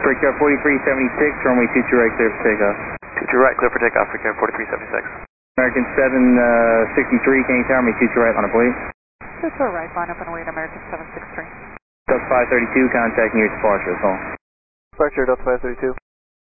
Brickyard 4376, runway 22 right, clear for takeoff. 22 right, clear for takeoff, Brickyard 4376. American 763, can you tower me 22 right, line up wait? 22 right, line up and wait, American 763. Delta 532, contacting your departure, that's all. Departure, Delta 532.